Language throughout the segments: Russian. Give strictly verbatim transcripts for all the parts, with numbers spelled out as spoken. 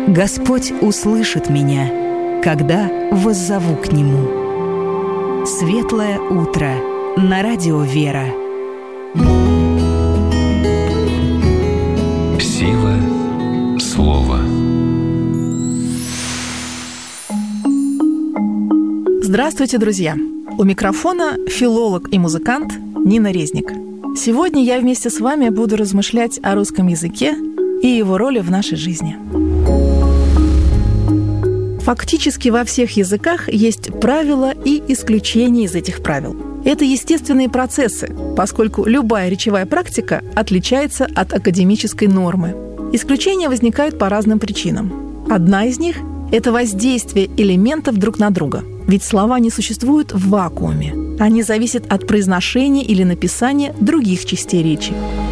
Господь услышит меня, когда воззову к Нему. Светлое утро на радио «Вера». Сила слова. Здравствуйте, друзья! У микрофона филолог и музыкант Нина Резник. Сегодня я вместе с вами буду размышлять о русском языке и его роли в нашей жизни. Фактически во всех языках есть правила и исключения из этих правил. Это естественные процессы, поскольку любая речевая практика отличается от академической нормы. Исключения возникают по разным причинам. Одна из них – это воздействие элементов друг на друга. Ведь слова не существуют в вакууме. Они зависят от произношения или написания других частей речи.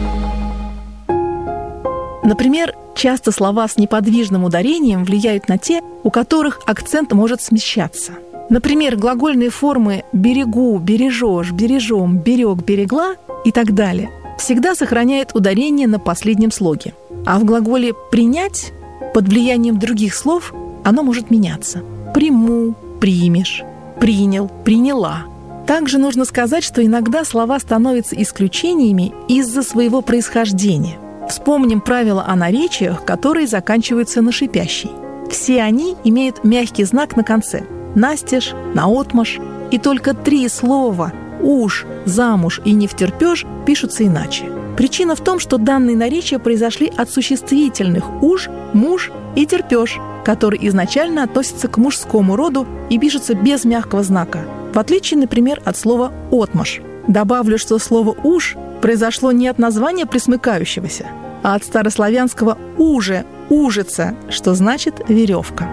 Например, часто слова с неподвижным ударением влияют на те, у которых акцент может смещаться. Например, глагольные формы «берегу», «бережешь», «бережем», «берег», «берегла» и так далее всегда сохраняют ударение на последнем слоге. А в глаголе «принять» под влиянием других слов оно может меняться. «Приму», «примешь», «принял», «приняла». Также нужно сказать, что иногда слова становятся исключениями из-за своего происхождения. Вспомним правила о наречиях, которые заканчиваются на шипящий. Все они имеют мягкий знак на конце – настежь, наотмашь, и только три слова «уж», «замуж» и «не втерпёшь» пишутся иначе. Причина в том, что данные наречия произошли от существительных «уж», «муж» и «терпёшь», которые изначально относятся к мужскому роду и пишутся без мягкого знака, в отличие, например, от слова «отмашь». Добавлю, что слово «уж» произошло не от названия пресмыкающегося, а от старославянского «уже», «ужица», что значит «веревка».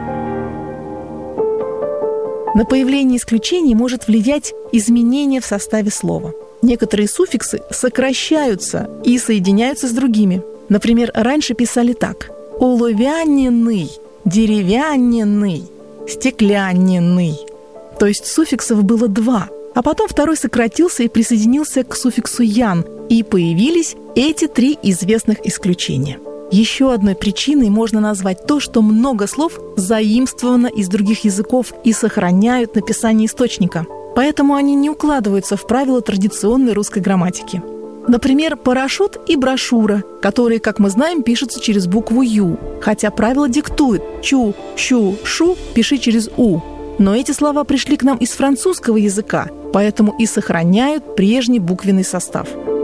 На появление исключений может влиять изменение в составе слова. Некоторые суффиксы сокращаются и соединяются с другими. Например, раньше писали так: «оловяненный», «деревяненный», «стекляненный». То есть суффиксов было два, а потом второй сократился и присоединился к суффиксу «ян», и появились эти три известных исключения. Еще одной причиной можно назвать то, что много слов заимствовано из других языков и сохраняют написание источника. Поэтому они не укладываются в правила традиционной русской грамматики. Например, парашют и брошюра, которые, как мы знаем, пишутся через букву «ю», хотя правило диктует «чу», «щу», «шу» пиши через «у». Но эти слова пришли к нам из французского языка, поэтому и сохраняют прежний буквенный состав.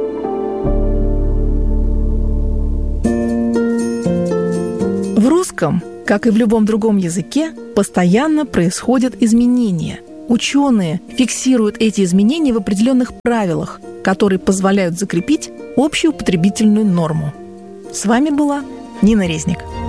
В русском, как и в любом другом языке, постоянно происходят изменения. Ученые фиксируют эти изменения в определенных правилах, которые позволяют закрепить общую употребительную норму. С вами была Нина Резник.